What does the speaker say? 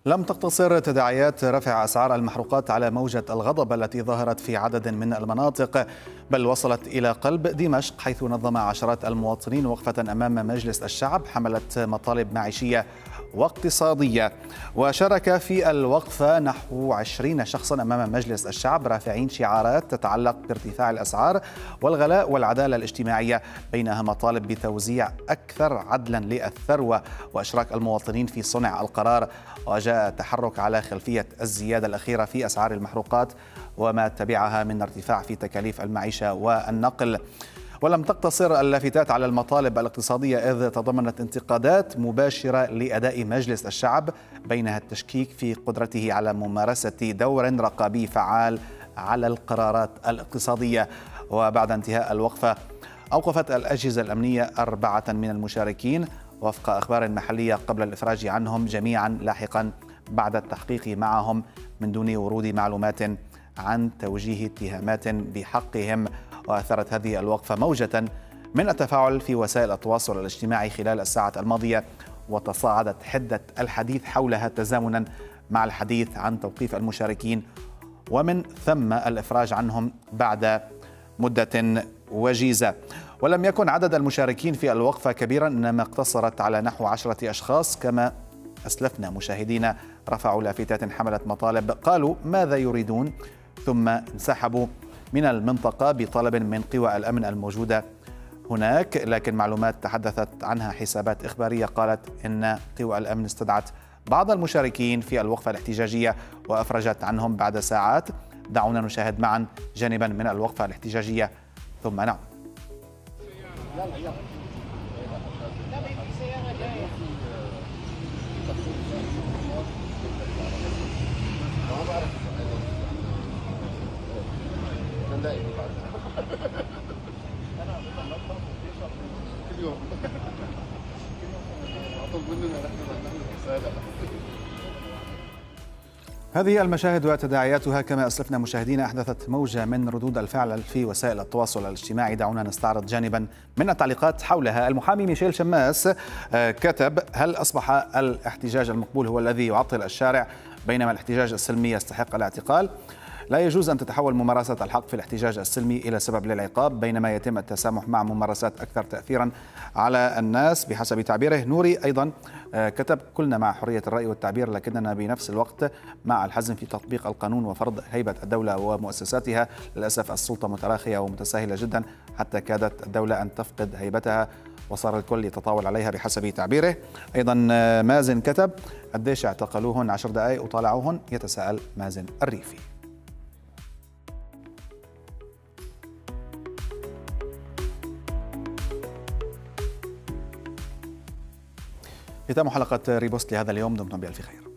لم تقتصر تداعيات رفع أسعار المحروقات على موجة الغضب التي ظهرت في عدد من المناطق، بل وصلت إلى قلب دمشق، حيث نظم عشرات المواطنين وقفة أمام مجلس الشعب حملت مطالب معيشية واقتصادية. وشارك في الوقفة نحو 20 شخصا أمام مجلس الشعب رافعين شعارات تتعلق بارتفاع الأسعار والغلاء والعدالة الاجتماعية، بينها مطالب بتوزيع أكثر عدلا للثروة وإشراك المواطنين في صنع القرار. وجاء التحرك على خلفية الزيادة الأخيرة في أسعار المحروقات وما تبعها من ارتفاع في تكاليف المعيشة والنقل. ولم تقتصر اللافتات على المطالب الاقتصادية، إذ تضمنت انتقادات مباشرة لأداء مجلس الشعب، بينها التشكيك في قدرته على ممارسة دور رقابي فعال على القرارات الاقتصادية. وبعد انتهاء الوقفة أوقفت الأجهزة الأمنية 4 من المشاركين وفق أخبار محلية قبل الإفراج عنهم جميعا لاحقا بعد التحقيق معهم من دون ورود معلومات عن توجيه اتهامات بحقهم. وأثرت هذه الوقفة موجة من التفاعل في وسائل التواصل الاجتماعي خلال الساعات الماضية، وتصاعدت حدة الحديث حولها تزامنا مع الحديث عن توقيف المشاركين ومن ثم الإفراج عنهم بعد مدة وجيزة. ولم يكن عدد المشاركين في الوقفة كبيرا، إنما اقتصرت على نحو 10 أشخاص، كما أسلفنا مشاهدين رفعوا لافتات حملت مطالب قالوا ماذا يريدون، ثم انسحبوا من المنطقة بطلب من قوى الأمن الموجودة هناك. لكن معلومات تحدثت عنها حسابات إخبارية قالت إن قوى الأمن استدعت بعض المشاركين في الوقفة الاحتجاجية وأفرجت عنهم بعد ساعات. دعونا نشاهد معا جانبا من الوقفة الاحتجاجية ثم نعود. هذه المشاهد وتداعياتها كما أسلفنا مشاهدينا أحدثت موجة من ردود الفعل في وسائل التواصل الاجتماعي. دعونا نستعرض جانبا من التعليقات حولها. المحامي ميشيل شماس كتب: هل أصبح الاحتجاج المقبول هو الذي يعطل الشارع، بينما الاحتجاج السلمي يستحق الاعتقال؟ لا يجوز أن تتحول ممارسة الحق في الاحتجاج السلمي إلى سبب للعقاب، بينما يتم التسامح مع ممارسات أكثر تأثيرا على الناس بحسب تعبيره. نوري أيضا كتب: كلنا مع حرية الرأي والتعبير، لكننا بنفس الوقت مع الحزم في تطبيق القانون وفرض هيبة الدولة ومؤسساتها. للأسف السلطة متراخية ومتساهلة جدا حتى كادت الدولة أن تفقد هيبتها وصار الكل يتطاول عليها بحسب تعبيره. أيضا مازن كتب: قديش اعتقلوهن 10 دقائق وطالعوهن؟ يتساءل مازن الريفي. ختام حلقة ريبوست لهذا اليوم، دمتم بألف خير.